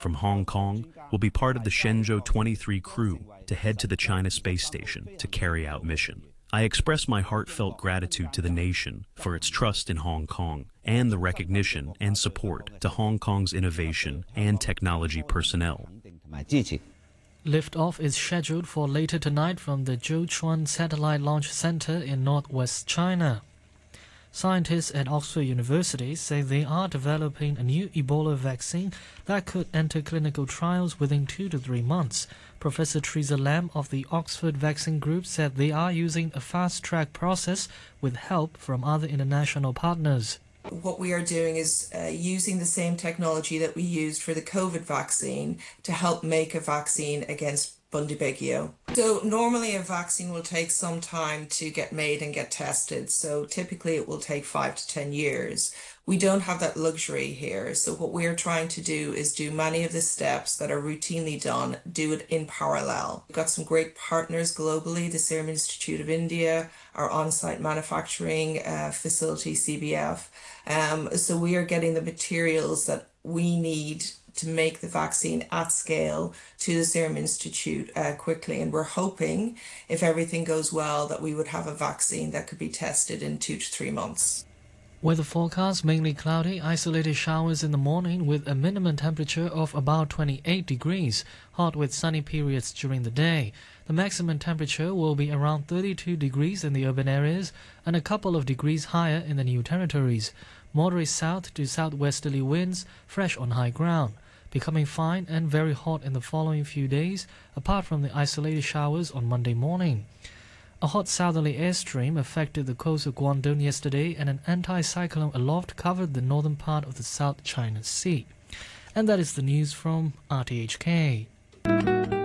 from Hong Kong will be part of the Shenzhou 23 crew to head to the China space station to carry out mission. I express my heartfelt gratitude to the nation for its trust in Hong Kong and the recognition and support to Hong Kong's innovation and technology personnel. Liftoff is scheduled for later tonight from the Zhoushuan Satellite Launch Center in northwest China. Scientists at Oxford University say they are developing a new Ebola vaccine that could enter clinical trials within 2 to 3 months. Professor Teresa Lam of the Oxford Vaccine Group said they are using a fast-track process with help from other international partners. What we are doing is using the same technology that we used for the COVID vaccine to help make a vaccine against Bundibugyo. So normally a vaccine will take some time to get made and get tested. So typically it will take 5 to 10 years. We don't have that luxury here. So what we're trying to do is do many of the steps that are routinely done, do it in parallel. We've got some great partners globally, the Serum Institute of India, our on-site manufacturing facility, CBF. So we are getting the materials that we need to make the vaccine at scale to the Serum Institute quickly. And we're hoping, if everything goes well, that we would have a vaccine that could be tested in 2 to 3 months. Weather forecast mainly cloudy, isolated showers in the morning with a minimum temperature of about 28 degrees, hot with sunny periods during the day. The maximum temperature will be around 32 degrees in the urban areas and a couple of degrees higher in the New Territories. Moderate south to southwesterly winds, fresh on high ground, becoming fine and very hot in the following few days, apart from the isolated showers on Monday morning. A hot southerly airstream affected the coast of Guangdong yesterday, and an anticyclone aloft covered the northern part of the South China Sea. And that is the news from RTHK.